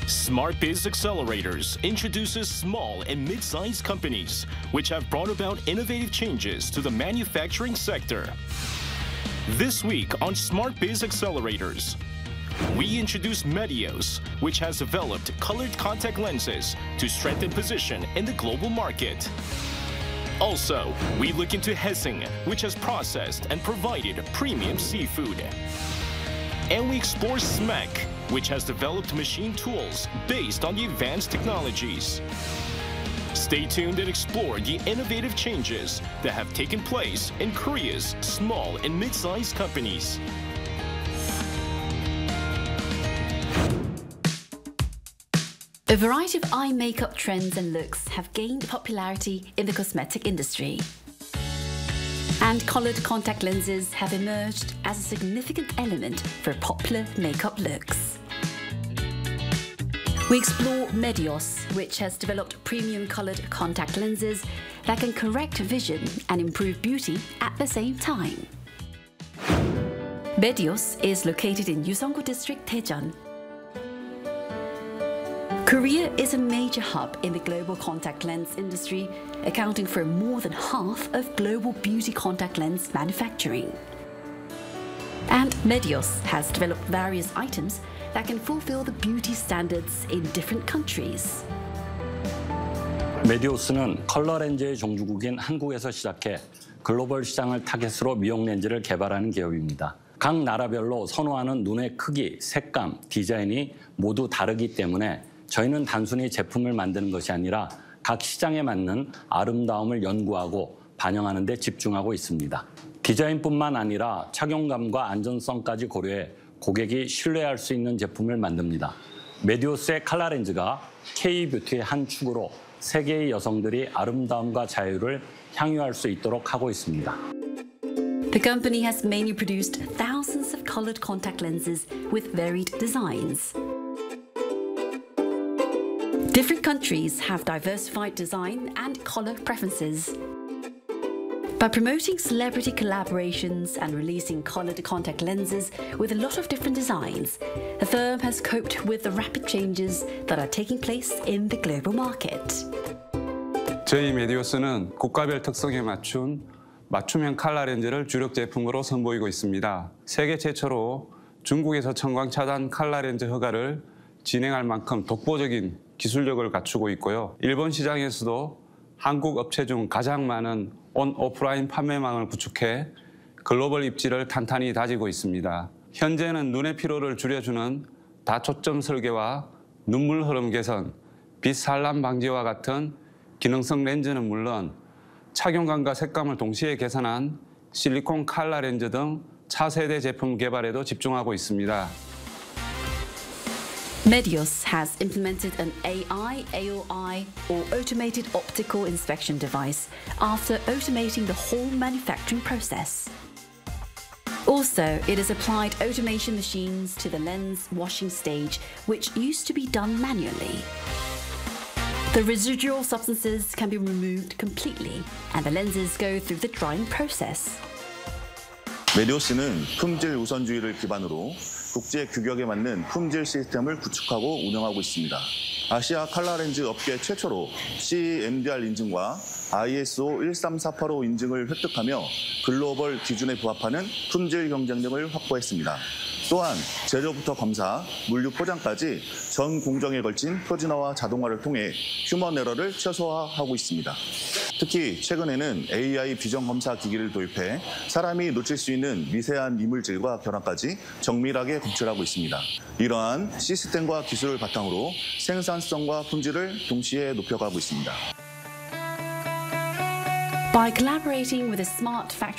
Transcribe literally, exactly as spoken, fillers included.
SmartBiz Accelerators introduces small and mid-sized companies which have brought about innovative changes to the manufacturing sector. This week on SmartBiz Accelerators, we introduce Medios, which has developed colored contact lenses to strengthen position in the global market. Also, we look into Hessing, which has processed and provided premium seafood. And we explore S M E C, which has developed machine tools based on the advanced technologies. Stay tuned and explore the innovative changes that have taken place in Korea's small and mid-sized companies. A variety of eye makeup trends and looks have gained popularity in the cosmetic industry. And colored contact lenses have emerged as a significant element for popular makeup looks. We explore Medios, which has developed premium colored contact lenses that can correct vision and improve beauty at the same time. Medios is located in Yuseong-gu District, Daejeon. Korea is a major hub in the global contact lens industry, accounting for more than half of global beauty contact lens manufacturing. And Medios has developed various items that can fulfill the beauty standards in different countries. 메디오스는 컬러 렌즈의 종주국인 한국에서 시작해 글로벌 시장을 타겟으로 미용 렌즈를 개발하는 기업입니다. 각 나라별로 선호하는 눈의 크기, 색감, 디자인이 모두 다르기 때문에 저희는 단순히 제품을 만드는 것이 아니라 각 시장에 맞는 아름다움을 연구하고 반영하는 데 집중하고 있습니다. 디자인뿐만 아니라 착용감과 안전성까지 고려해 고객이 신뢰할 수 있는 제품을 만듭니다. 메디오스의 칼라 렌즈가 K-뷰티의 한 축으로 세계의 여성들이 아름다움과 자유를 향유할 수 있도록 하고 있습니다. The company has mainly produced thousands of colored contact lenses with varied designs. Different countries have diversified design and color preferences. By promoting celebrity collaborations and releasing colored contact lenses with a lot of different designs, the firm has coped with the rapid changes that are taking place in the global market. 저희 메디오스는 국가별 특성에 맞춘 맞춤형 칼라 렌즈를 주력 제품으로 선보이고 있습니다. 세계 최초로 중국에서 청광 차단 칼라 렌즈 허가를 진행할 만큼 독보적인 기술력을 갖추고 있고요. 일본 시장에서도 한국 업체 중 가장 많은 온 오프라인 판매망을 구축해 글로벌 입지를 탄탄히 다지고 있습니다. 현재는 눈의 피로를 줄여주는 다초점 설계와 눈물 흐름 개선, 빛 산란 방지와 같은 기능성 렌즈는 물론 착용감과 색감을 동시에 개선한 실리콘 칼라 렌즈 등 차세대 제품 개발에도 집중하고 있습니다. Medios has implemented an A I, A O I, or automated optical inspection device after automating the whole manufacturing process. Also, it has applied automation machines to the lens washing stage, which used to be done manually. The residual substances can be removed completely, and the lenses go through the drying process. 메디오스는 품질 우선주의를 기반으로 국제 규격에 맞는 품질 시스템을 구축하고 운영하고 있습니다. 아시아 칼라 렌즈 업계 최초로 씨이 엠 디 알 인증과 아이 에스 오 일삼사팔오 인증을 획득하며 글로벌 기준에 부합하는 품질 경쟁력을 확보했습니다. 또한 제조부터 검사, 물류 포장까지 전 공정에 걸친 표준화와 자동화를 통해 휴먼 에러를 최소화하고 있습니다. 특히 최근에는 에이 아이 비전 검사 기기를 도입해 사람이 놓칠 수 있는 미세한 이물질과 결함까지 정밀하게 검출하고 있습니다. 이러한 시스템과 기술을 바탕으로 생산성과 품질을 동시에 높여가고 있습니다. By collaborating with a smart factory